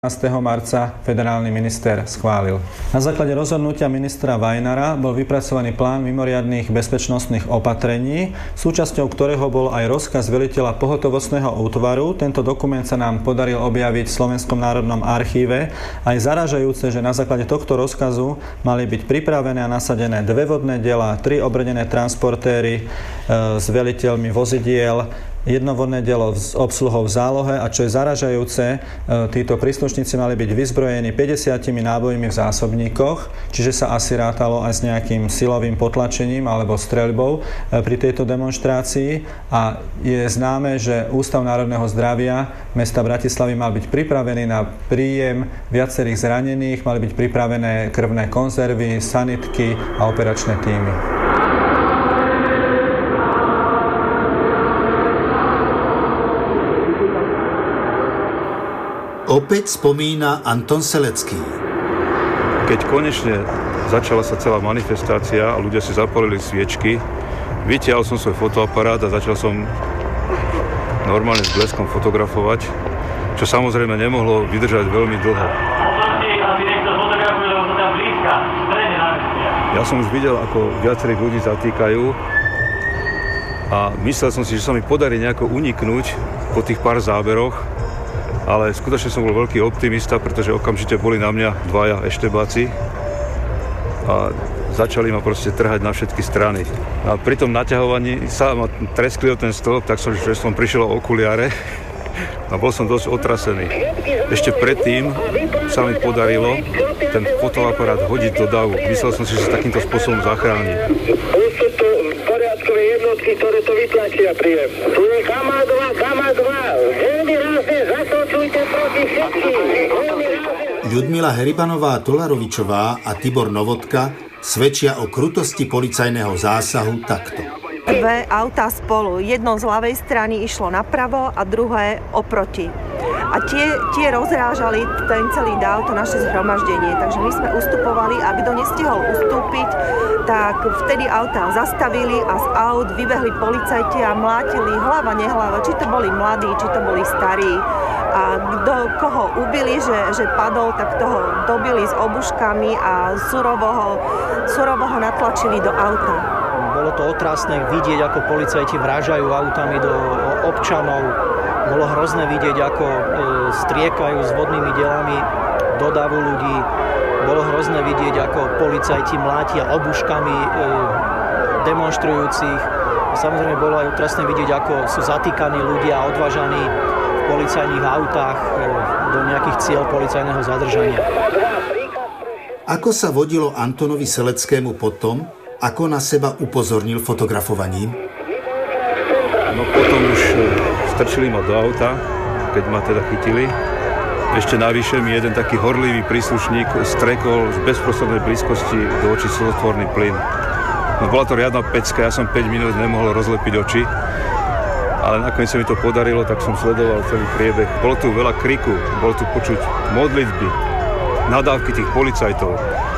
marca federálny minister schválil. Na základe rozhodnutia ministra Vajnara bol vypracovaný plán mimoriadnych bezpečnostných opatrení, súčasťou ktorého bol aj rozkaz veliteľa pohotovostného útvaru. Tento dokument sa nám podaril objaviť v Slovenskom národnom archíve. Aj zaražajúce, že na základe tohto rozkazu mali byť pripravené a nasadené 2 vodné diela, 3 obrnené transportéry s veliteľmi vozidiel, 1 vodné dielo s obsluhou v zálohe a čo je zaražajúce, títo príslušníci mali byť vyzbrojení 50 nábojmi v zásobníkoch, čiže sa asi rátalo aj s nejakým silovým potlačením alebo streľbou pri tejto demonštrácii a je známe, že Ústav národného zdravia mesta Bratislavy mal byť pripravený na príjem viacerých zranených, mali byť pripravené krvné konzervy, sanitky a operačné tímy. Opäť spomína Anton Selecký. Keď konečne začala sa celá manifestácia a ľudia si zapalili sviečky, vytiahol som svoj fotoaparát a začal som normálne s bleskom fotografovať, čo samozrejme nemohlo vydržať veľmi dlho. Ja som už videl, ako viacerých ľudí zatýkajú a myslel som si, že sa mi podarí nejako uniknúť po tých pár záberoch, ale skutočne som bol veľký optimista, pretože okamžite boli na mňa 2 eštebáci a začali ma proste trhať na všetky strany. A pri tom naťahovaní sa ma treskli o ten stĺp, tak som prišiel o okuliare a bol som dosť otrasený. Ešte predtým sa mi podarilo ten fotoaparát hodiť do davu. Myslel som si, že sa takýmto spôsobom zachráni. Jednotky, ktoré to vytlačia príjem. Tu je Kama 2. Veľmi rázne zatočujte proti všetkým. Ľudmila Heribanová-Tolarovičová a Tibor Novodka svedčia o krutosti policajného zásahu takto. 2 autá spolu. Jedno z ľavej strany išlo napravo a druhé oproti. A tie rozrážali ten celý dáv, to naše zhromaždenie. Takže my sme ustupovali a kto nestihol ustúpiť, tak vtedy autá zastavili a z aut vybehli policajti a mlátili hlava, nehlava, či to boli mladí, či to boli starí. A kto koho ubili, že padol, tak toho dobili s obuškami a surovo ho natlačili do auta. Bolo to otrasné vidieť, ako policajti vrážajú autami do občanov. Bolo hrozné vidieť, ako striekajú s vodnými dielami do davu ľudí. Bolo hrozné vidieť, ako policajti mlátia obuškami demonštrujúcich. Samozrejme bolo aj otrasné vidieť, ako sú zatýkaní ľudia a odvážaní v policajných autách do nejakých cieľ policajného zadržania. Ako sa vodilo Antonovi Seleckému potom, ako na seba upozornil fotografovaním? No potom už strčili ma do auta, keď ma teda chytili. Ešte navyše mi jeden taký horlivý príslušník strekol z bezprostrednej blízkosti do očí slzotvorný plyn. No bola to riadna pecka, ja som 5 minút nemohol rozlepiť oči, ale nakoniec sa mi to podarilo, tak som sledoval celý priebeh. Bolo tu veľa kriku, bolo tu počuť modlitby, nadávky tých policajtov.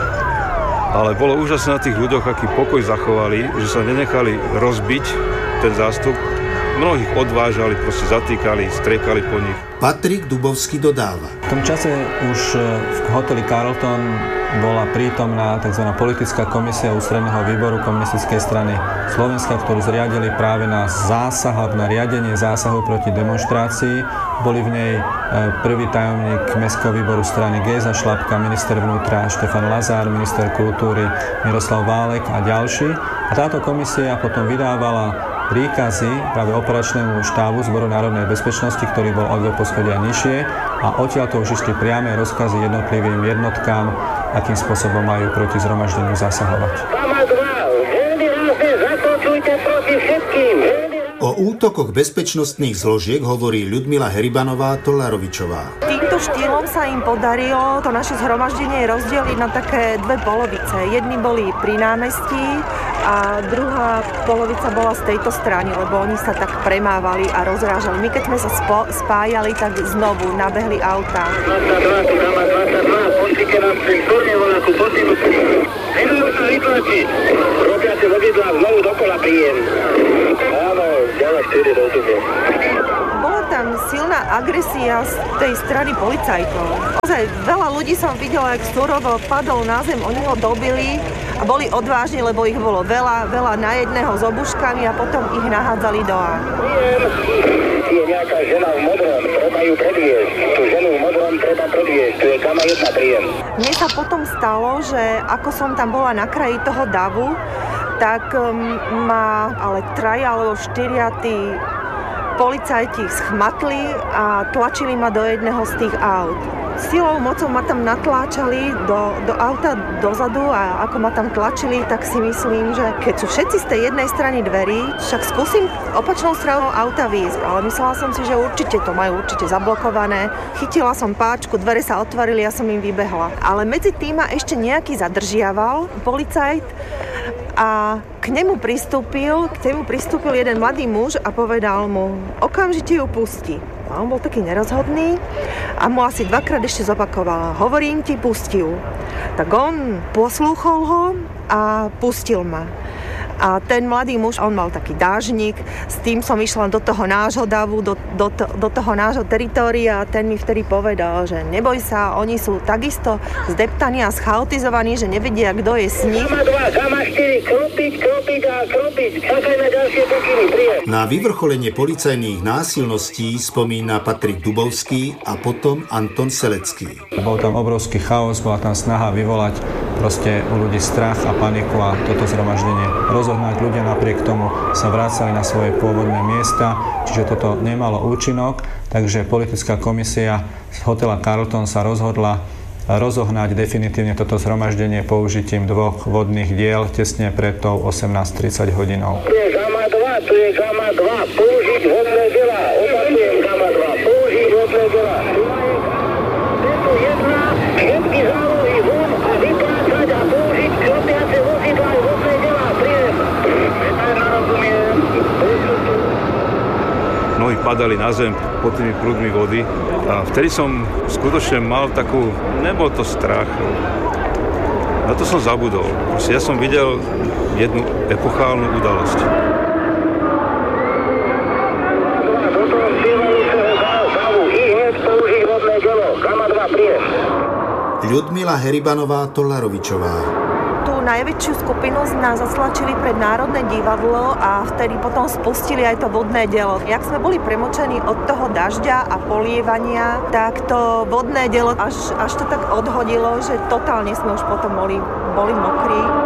Ale bolo úžasné na tých ľuďoch, aký pokoj zachovali, že sa nenechali rozbiť ten zástup. Mnohých odvážali, proste zatýkali, striekali po nich. Patrik Dubovský dodáva. V tom čase už v hoteli Carlton bola prítomná tzv. Politická komisia ústredného výboru komunistickej strany Slovenska, ktorú zriadili práve na zásah alebo na riadenie zásahu proti demonštrácii. Boli v nej prvý tajomník mestského výboru strany Géza Šlapka, minister vnútra Štefan Lazár, minister kultúry Miroslav Válek a ďalší. A táto komisia potom vydávala príkazy práve operačnému štábu Zboru národnej bezpečnosti, ktorý bol o 2 poschodia nižšie a odtiaľ to už išli priame rozkazy jednotlivým jednotkám, akým spôsobom majú proti zhromaždeniu zasahovať. O útokoch bezpečnostných zložiek hovorí Ľudmila Heribanová-Tolarovičová. Týmto štýlom sa im podarilo to naše zhromaždenie rozdeliť na také 2 polovice. Jedni boli pri námestí a druhá polovica bola z tejto strany, lebo oni sa tak premávali a rozrážali. My keď sme sa spájali, tak znovu nabehli autá. 22, pošlite nám ten turne voľakú, nedajú sa vytlačiť. Robia si vodidlá znovu dokola príjem. Áno, ďalej 4 do tam silná agresia z tej strany policajtov. Ozaj, veľa ľudí som videla, jak surovo padol na zem, oni ho dobili a boli odvážni, lebo ich bolo veľa na jedného s obuškami a potom ich nahádzali do A. Je nejaká žena v modrom, treba ju predviesť. Tú ženu v modrom treba predviesť, tu je Gama 1 príjem. Mne sa potom stalo, že ako som tam bola na kraji toho davu, tak ma ale 3 alebo 4 tí policajti schmatli a tlačili ma do jedného z tých aut. Silou, mocou ma tam natláčali do auta dozadu a ako ma tam tlačili, tak si myslím, že keď sú všetci z tej jednej strany dverí, však skúsim opačnou stranou auta výjsť, ale myslela som si, že určite to majú zablokované. Chytila som páčku, dvere sa otvorili, ja som im vybehla. Ale medzi tým ma ešte nejaký zadržiaval policajt a k nemu pristúpil jeden mladý muž a povedal mu, okamžite ju pusti. A on bol taký nerozhodný a mu asi 2-krát ešte zopakoval, hovorím ti, pusti ju. Tak on poslúchol ho a pustil ma. A ten mladý muž, on mal taký dážnik, s tým som išla do toho nášho davu, do toho nášho teritória a ten mi vtedy povedal, že neboj sa, oni sú takisto zdeptaní a schaotizovaní, že nevedia, kto je s nich. Gama 2, Gama 4, kropiť a kropiť, čakaj na ďalšie pokyny, príjem. Na vyvrcholenie policajných násilností spomína Patrik Dubovský a potom Anton Selecký. Bol tam obrovský chaos, bola tam snaha vyvolať proste u ľudí strach a paniku a toto zhromaždenie rozohnať. Ľudia napriek tomu sa vracali na svoje pôvodné miesta, čiže toto nemalo účinok, takže politická komisia z hotela Carlton sa rozhodla rozohnať definitívne toto zhromaždenie použitím 2 vodných diel tesne pred tou 18:30 hodinou. Tu je Gama 2, použiť vodné diela, opakujem Gama 2, použiť vodné diela. Tu je jedna, všetky zálohy von a vyplácať a použiť kropiace vozidlá aj vodné diela, príjem. Rozumiem. Nohy padali na zem pod tými prúdmi vody a vtedy som skutočne mal takú, nebol to strach, na to som zabudol. Proste ja som videl jednu epochálnu udalosť. Ľudmila Heribanová-Tollarovičová. Tú najväčšiu skupinu nás zatlačili pred Národné divadlo a vtedy potom spustili aj to vodné dielo. Jak sme boli premočení od toho dažďa a polievania, tak to vodné dielo až to tak odhodilo, že totálne sme už potom boli mokrí.